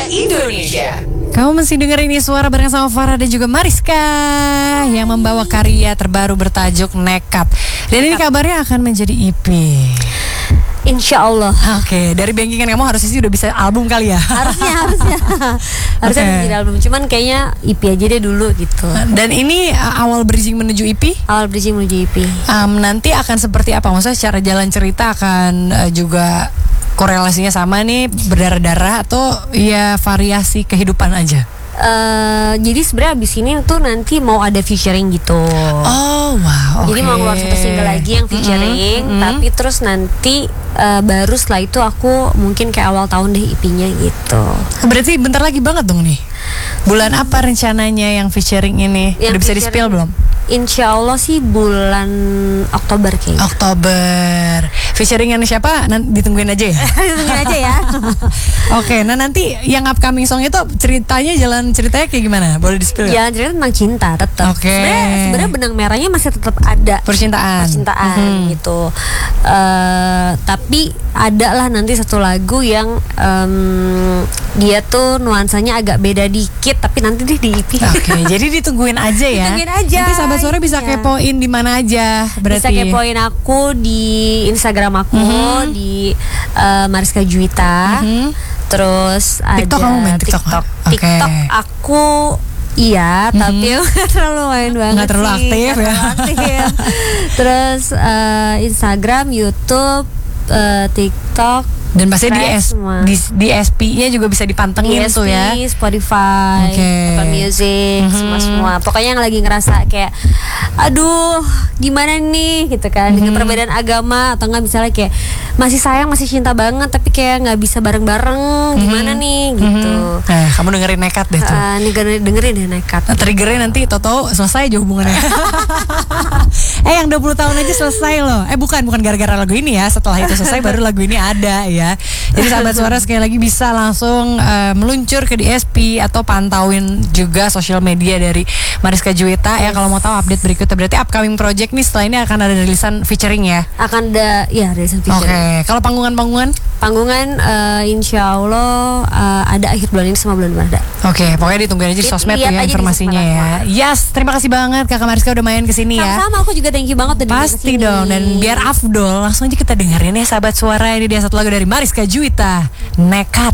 Indonesia. Kamu masih denger ini suara bareng sama Farah dan juga Mariska yang membawa karya terbaru bertajuk Nekat. Dan ini kabarnya akan menjadi EP. Insya Allah. Oke, dari bankingan kamu harusnya sih udah bisa album kali ya. Harusnya menjadi album. Cuman kayaknya EP aja deh dulu gitu. Dan ini awal bridging menuju EP. Awal bridging menuju EP. Nanti akan seperti apa? Maksudnya secara jalan cerita akan juga korelasinya sama nih, berdarah-darah atau ya variasi kehidupan aja? Jadi sebenarnya abis ini tuh nanti mau ada featuring gitu. Oh wow. Jadi mau keluar satu single lagi yang featuring, tapi terus nanti baru setelah itu aku mungkin kayak awal tahun deh EP-nya gitu. Berarti bentar lagi banget dong nih. Bulan apa rencananya yang featuring ini? Udah bisa di-spill belum? Insya Allah sih bulan Oktober kayaknya. Oktober. Featuringan siapa? Nanti ditungguin aja ya. Ditungguin aja ya. Oke, nah nanti yang upcoming song itu jalan ceritanya kayak gimana? Boleh di-spill ya? Jalan cerita tentang cinta tetap. Oke. Sebenarnya benang merahnya masih tetap ada. Percintaan gitu. Tapi ada lah nanti satu lagu yang dia tuh nuansanya agak beda dikit, tapi nanti deh di EP. Oke, jadi ditungguin aja ya. Ditungguin aja. Nanti sahabat suara bisa kepoin di mana aja. Berarti bisa kepoin aku di Instagram aku di Mariska Juwita. Terus TikTok ada kamu main TikTok? TikTok aku iya, tapi nggak terlalu main banget. Nggak terlalu aktif ya. Terus Instagram, YouTube, TikTok. Dan pasti di SP-nya juga bisa dipantengin tuh ya. Spotify, Apple Music, semua. Pokoknya yang lagi ngerasa kayak aduh gimana nih gitu kan, dengan perbedaan agama atau nggak misalnya kayak masih sayang, masih cinta banget tapi kayak nggak bisa bareng-bareng, gimana nih gitu. Kamu dengerin Nekat deh tuh. Dengerin deh Nekat. Triggernya nanti Toto selesai aja hubungannya. Yang 20 tahun aja selesai loh. Bukan gara-gara lagu ini ya. Setelah itu selesai baru lagu ini ada ya. Jadi sahabat suara sekali lagi bisa langsung meluncur ke DSP atau pantauin juga sosial media dari Mariska Juwita ya kalau mau tahu update berikutnya. Berarti upcoming project nih setelah ini akan ada rilisan featuring ya. Akan ada ya rilisan featuring. Oke. Kalau panggungan insya Allah ada akhir bulan ini sama bulan depan ada. Oke, pokoknya ditungguin aja di sosmed tuh ya informasinya ya. Yes, terima kasih banget Kakak Mariska udah main kesini ya. Sama aku juga thank you banget udah pasti dong. Dan biar afdol langsung aja kita dengerin ya sahabat suara. Ini dia satu lagu dari Mariska Juwita, Nekat.